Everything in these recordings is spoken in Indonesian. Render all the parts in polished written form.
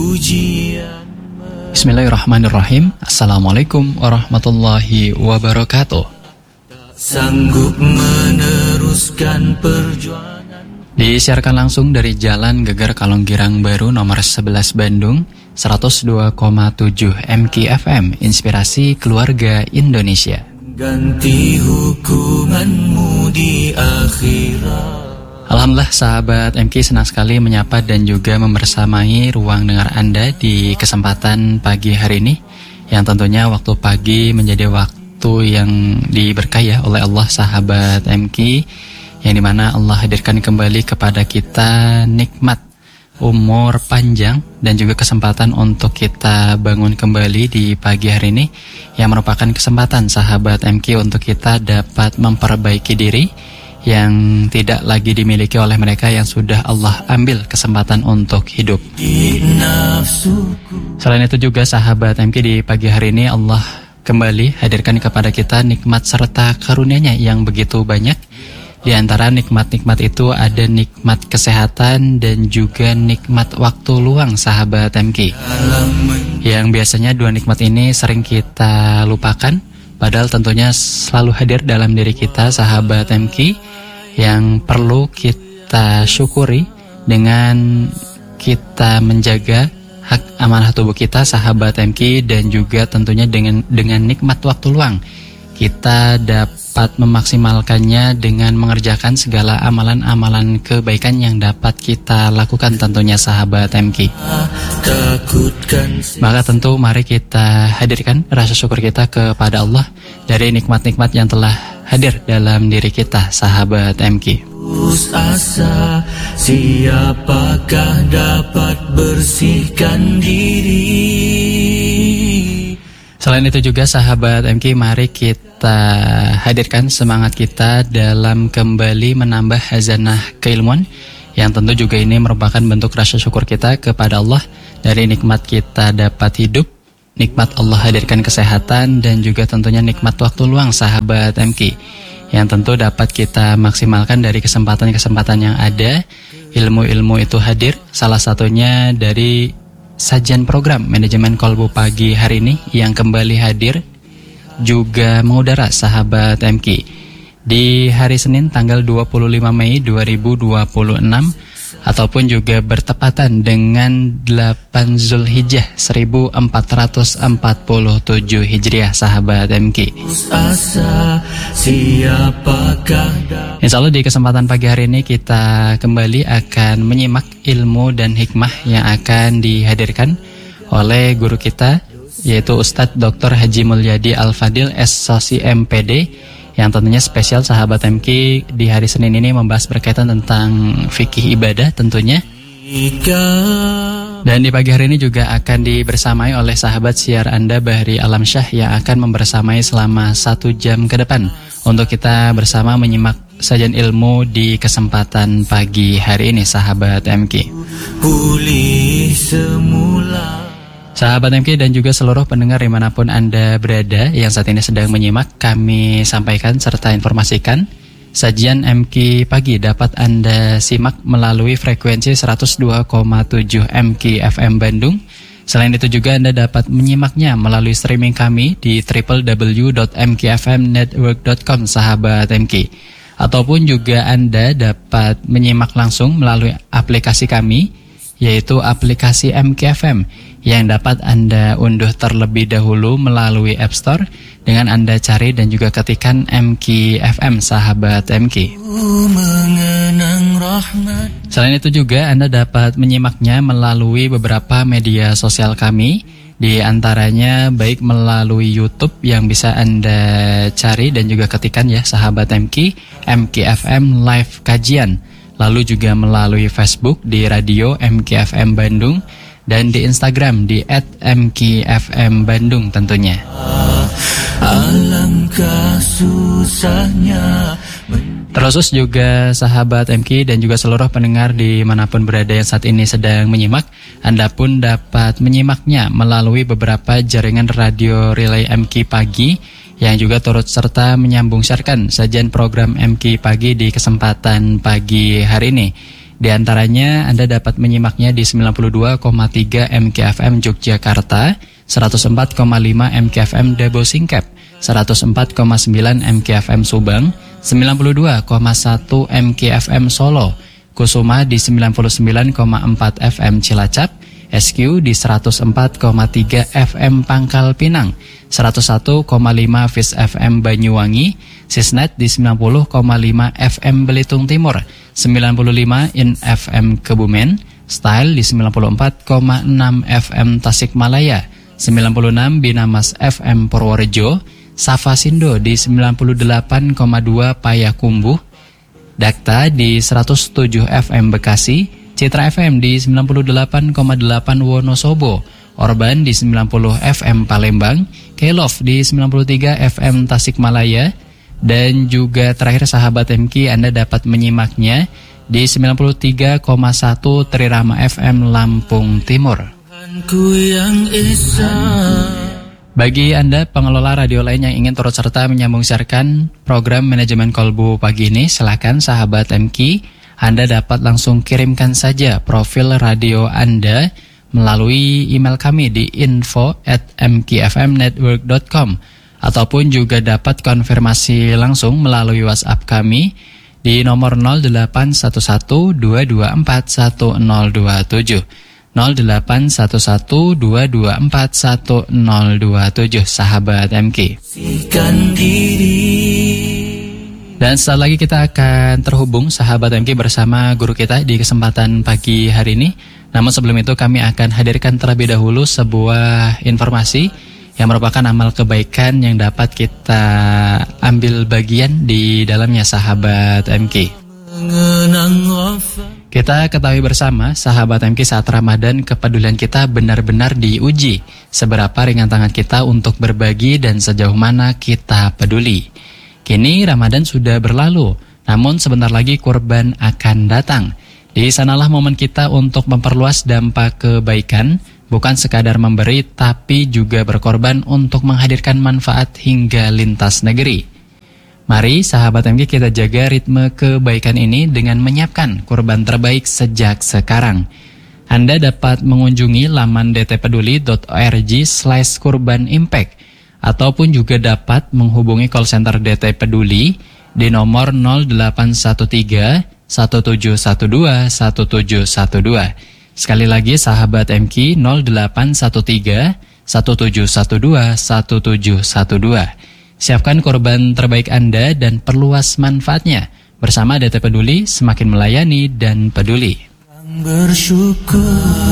Bismillahirrahmanirrahim. Assalamualaikum warahmatullahi wabarakatuh. Sanggup meneruskan perjuangan. Disiarkan langsung dari Jalan Geger Kalonggirang Baru nomor 11 Bandung, 102,7 MKFM, Inspirasi Keluarga Indonesia. Ganti hukumanmu di akhirat. Alhamdulillah sahabat MK, senang sekali menyapa dan juga membersamai ruang dengar Anda di kesempatan pagi hari ini, yang tentunya waktu pagi menjadi waktu yang diberkahi oleh Allah sahabat MK, yang dimana Allah hadirkan kembali kepada kita nikmat umur panjang dan juga kesempatan untuk kita bangun kembali di pagi hari ini, yang merupakan kesempatan sahabat MK untuk kita dapat memperbaiki diri yang tidak lagi dimiliki oleh mereka yang sudah Allah ambil kesempatan untuk hidup. Selain itu juga sahabat MK, di pagi hari ini Allah kembali hadirkan kepada kita nikmat serta karunia-Nya yang begitu banyak. Di antara nikmat-nikmat itu ada nikmat kesehatan dan juga nikmat waktu luang sahabat MK, yang biasanya dua nikmat ini sering kita lupakan, padahal tentunya selalu hadir dalam diri kita sahabat MK, yang perlu kita syukuri dengan kita menjaga hak amanah tubuh kita sahabat MK, dan juga tentunya dengan nikmat waktu luang kita dapat memaksimalkannya dengan mengerjakan segala amalan-amalan kebaikan yang dapat kita lakukan tentunya sahabat MK. Maka tentu mari kita hadirkan rasa syukur kita kepada Allah dari nikmat-nikmat yang telah hadir dalam diri kita sahabat MK. Asa, siapakah dapat bersihkan diri? Selain itu juga sahabat MK, mari kita hadirkan semangat kita dalam kembali menambah hazanah keilmuan, yang tentu juga ini merupakan bentuk rasa syukur kita kepada Allah dari nikmat kita dapat hidup, nikmat Allah hadirkan kesehatan, dan juga tentunya nikmat waktu luang sahabat MK, yang tentu dapat kita maksimalkan dari kesempatan-kesempatan yang ada. Ilmu-ilmu itu hadir, salah satunya dari sajian program Manajemen Kolbu pagi hari ini yang kembali hadir juga mengudara sahabat MK di hari Senin tanggal 25 Mei 2026, ataupun juga bertepatan dengan 8 Zulhijjah 1447 Hijriah sahabat MK. Insya Allah di kesempatan pagi hari ini kita kembali akan menyimak ilmu dan hikmah yang akan dihadirkan oleh guru kita, yaitu Ustadz Dr. Haji Mulyadi Al-Fadil S.Sosi MPD, yang tentunya spesial sahabat MK di hari Senin ini membahas berkaitan tentang fikih ibadah tentunya. Dan di pagi hari ini juga akan dibersamai oleh sahabat siar Anda Bahri Alamsyah, yang akan membersamai selama 1 jam ke depan untuk kita bersama menyimak sajian ilmu di kesempatan pagi hari ini sahabat MK. Pulih semula. Sahabat MK dan juga seluruh pendengar dimanapun Anda berada yang saat ini sedang menyimak, kami sampaikan serta informasikan sajian MK pagi dapat Anda simak melalui frekuensi 102,7 MKFM Bandung. Selain itu juga Anda dapat menyimaknya melalui streaming kami di www.mkfmnetwork.com sahabat MK. Ataupun juga Anda dapat menyimak langsung melalui aplikasi kami, yaitu aplikasi MKFM, yang dapat Anda unduh terlebih dahulu melalui App Store dengan Anda cari dan juga ketikkan MKFM sahabat MK. Selain itu juga Anda dapat menyimaknya melalui beberapa media sosial kami, di antaranya baik melalui YouTube yang bisa Anda cari dan juga ketikkan ya sahabat MK, MKFM Live Kajian. Lalu juga melalui Facebook di Radio MKFM Bandung, dan di Instagram di @mkfmbandung tentunya. Alangkah susahnya. Terus juga sahabat MK dan juga seluruh pendengar dimanapun berada yang saat ini sedang menyimak, Anda pun dapat menyimaknya melalui beberapa jaringan radio relay MK Pagi yang juga turut serta menyambung siarkan sajian program MK Pagi di kesempatan pagi hari ini. Di antaranya Anda dapat menyimaknya di 92,3 MKFM Yogyakarta, 104,5 MKFM Dabo Singkep, 104,9 MKFM Subang, 92,1 MKFM Solo, Kusuma di 99,4 FM Cilacap, SQ di 104,3 FM Pangkal Pinang, 101,5 Fis FM Banyuwangi, Sisnet di 90,5 FM Belitung Timur, 95 In FM Kebumen, Style di 94,6 FM Tasikmalaya, 96 Binamas FM Purworejo, Safa Sindo di 98,2 Payakumbuh, Dakta di 107 FM Bekasi, Citra FM di 98,8 Wonosobo, Orban di 90 FM Palembang, Kelov di 93 FM Tasikmalaya, dan juga terakhir sahabat MK Anda dapat menyimaknya di 93,1 Trirama FM Lampung Timur. Bagi Anda pengelola radio lain yang ingin turut serta menyambung siarkan program Manajemen Kolbu pagi ini, silakan sahabat MK, Anda dapat langsung kirimkan saja profil radio Anda melalui email kami di info@mkfmnetwork.com, ataupun juga dapat konfirmasi langsung melalui WhatsApp kami di nomor 0811-224-1027. 0811-224-1027, sahabat MK. Dan setelah lagi kita akan terhubung sahabat MK bersama guru kita di kesempatan pagi hari ini. Namun sebelum itu kami akan hadirkan terlebih dahulu sebuah informasi yang merupakan amal kebaikan yang dapat kita ambil bagian di dalamnya, sahabat MK. Kita ketahui bersama, sahabat MK, saat Ramadan kepedulian kita benar-benar diuji. Seberapa ringan tangan kita untuk berbagi dan sejauh mana kita peduli. Kini Ramadan sudah berlalu, namun sebentar lagi kurban akan datang. Di sanalah momen kita untuk memperluas dampak kebaikan, bukan sekadar memberi, tapi juga berkorban untuk menghadirkan manfaat hingga lintas negeri. Mari sahabat MK kita jaga ritme kebaikan ini dengan menyiapkan kurban terbaik sejak sekarang. Anda dapat mengunjungi laman dtpeduli.org/kurbanimpact ataupun juga dapat menghubungi call center DT Peduli di nomor 0813 1712 1712. Sekali lagi sahabat MK, 0813 1712 1712. Siapkan korban terbaik Anda dan perluas manfaatnya. Bersama DT Peduli, semakin melayani dan peduli. Bersyukur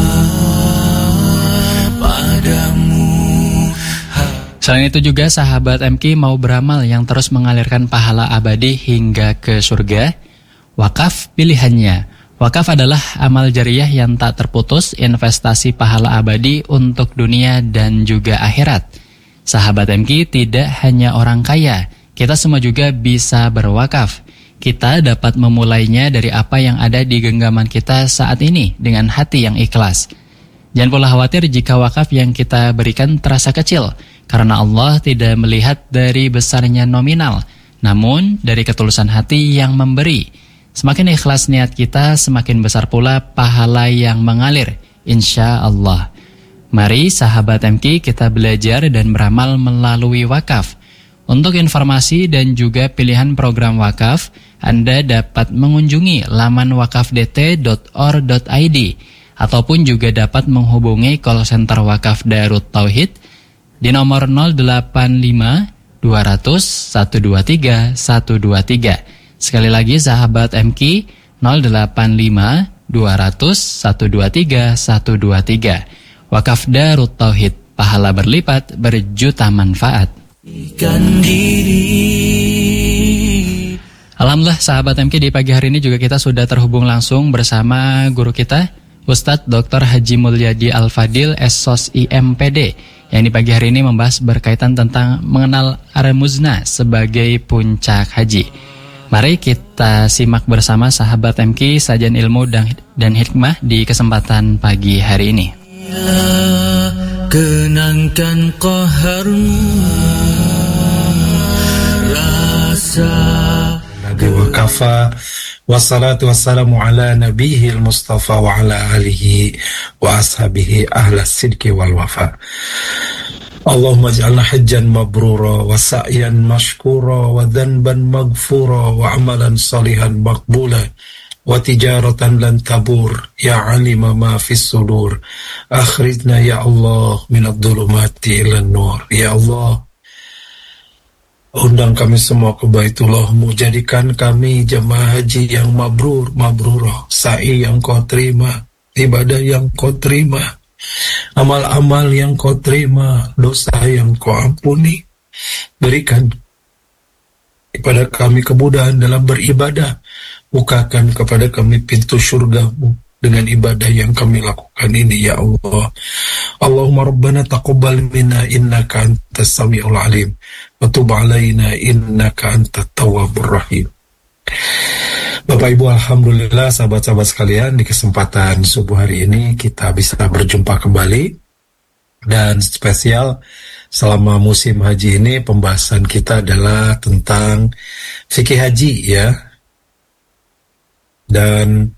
padamu. Selain itu juga sahabat MK mau beramal yang terus mengalirkan pahala abadi hingga ke surga. Wakaf pilihannya. Wakaf adalah amal jariah yang tak terputus, investasi pahala abadi untuk dunia dan juga akhirat. Sahabat MK, tidak hanya orang kaya, kita semua juga bisa berwakaf. Kita dapat memulainya dari apa yang ada di genggaman kita saat ini dengan hati yang ikhlas. Jangan pula khawatir jika wakaf yang kita berikan terasa kecil, karena Allah tidak melihat dari besarnya nominal, namun dari ketulusan hati yang memberi. Semakin ikhlas niat kita, semakin besar pula pahala yang mengalir, insya Allah. Mari sahabat MK kita belajar dan beramal melalui wakaf. Untuk informasi dan juga pilihan program wakaf, Anda dapat mengunjungi laman wakafdt.or.id ataupun juga dapat menghubungi call center wakaf Darut Tauhid di nomor 085 200 123 123. Sekali lagi sahabat MK, 085 200 123 123. Wakaf Darut Tauhid, pahala berlipat, berjuta manfaat. Alhamdulillah sahabat MK, di pagi hari ini juga kita sudah terhubung langsung bersama guru kita, Ustadz Dr. Haji Mulyadi Al-Fadil, SOS IMPD, yang di pagi hari ini membahas berkaitan tentang mengenal Ar-Muzna sebagai puncak haji. Mari kita simak bersama sahabat MK sajian ilmu dan hikmah di kesempatan pagi hari ini. Kenangkan qaharmu, rasa Waqafa Wassalatu wassalamu ala nabiyil mustafa wa ala alihi wa ashabihi ahlas sidqi wal wafa. Allahumma ij'alna hajjan mabrura wa sa'yan mashkura wa dhanban maghfura wa amalan salihan maqbula wa tijaratan lan tabur ya alima ma fis sudur. Akhrijna ya Allah minadh dhulumati ilan nur. Ya Allah, undang kami semua ke Baitullah-Mu, jadikan kami jemaah haji yang mabrurah, sa'i yang Kau terima, ibadah yang Kau terima, amal-amal yang Kau terima, dosa yang Kau ampuni. Berikan kepada kami kemudahan dalam beribadah, bukakan kepada kami pintu surga-Mu dengan ibadah yang kami lakukan ini, ya Allah. Allahumma rabbana taqabbal minna innaka antas samiul alim wa tub alaina innaka antat tawwabur rahim. Bapak Ibu, alhamdulillah sahabat-sahabat sekalian, di kesempatan subuh hari ini kita bisa berjumpa kembali, dan spesial selama musim haji ini pembahasan kita adalah tentang fikih haji, ya. Dan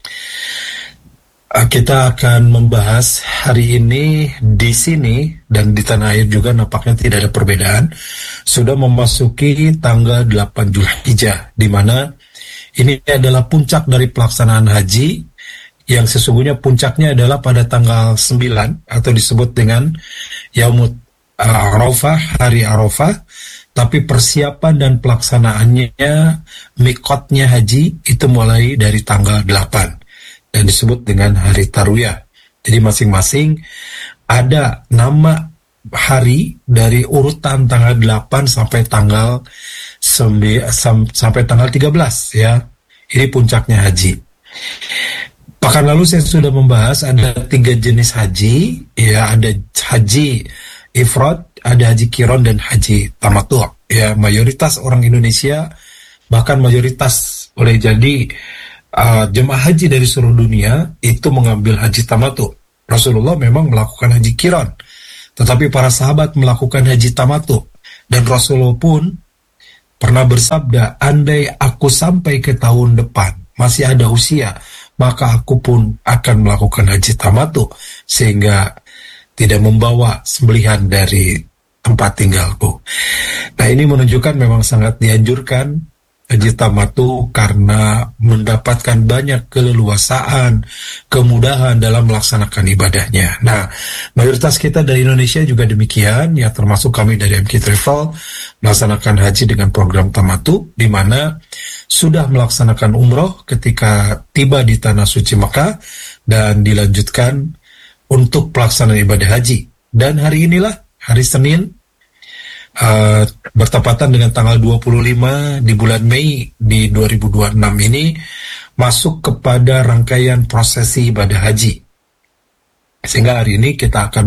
kita akan membahas hari ini di sini dan di tanah air juga nampaknya tidak ada perbedaan. Sudah memasuki tanggal 8 Zulhijjah, di mana ini adalah puncak dari pelaksanaan haji, yang sesungguhnya puncaknya adalah pada tanggal 9 atau disebut dengan Yaumut Arafah, hari Arafah. Tapi persiapan dan pelaksanaannya, mikotnya haji itu mulai dari tanggal 8 dan disebut dengan hari Tarwiyah. Jadi masing-masing ada nama hari dari urutan tanggal 8 sampai tanggal 13, ya. Ini puncaknya haji. Pekan lalu saya sudah membahas ada 3 jenis haji, ya. Ada haji ifrad, ada haji qiran dan haji tamattu'. Ya, mayoritas orang Indonesia, bahkan mayoritas boleh jadi jemaah haji dari seluruh dunia itu mengambil haji tamattu'. Rasulullah memang melakukan haji qiran, tetapi para sahabat melakukan haji tamattu'. Dan Rasulullah pun pernah bersabda, andai aku sampai ke tahun depan masih ada usia, maka aku pun akan melakukan haji tamattu', sehingga tidak membawa sembelihan dari tempat tinggalku. Nah, ini menunjukkan memang sangat dianjurkan haji tamattu' karena mendapatkan banyak keleluasaan, kemudahan dalam melaksanakan ibadahnya. Nah, mayoritas kita dari Indonesia juga demikian, ya, termasuk kami dari MK Travel melaksanakan haji dengan program tamattu', di mana sudah melaksanakan umroh ketika tiba di tanah suci Mekah dan dilanjutkan untuk pelaksanaan ibadah haji. Dan hari inilah, hari Senin, bertepatan dengan tanggal 25 di bulan Mei di 2026 ini, masuk kepada rangkaian prosesi ibadah haji. Sehingga hari ini kita akan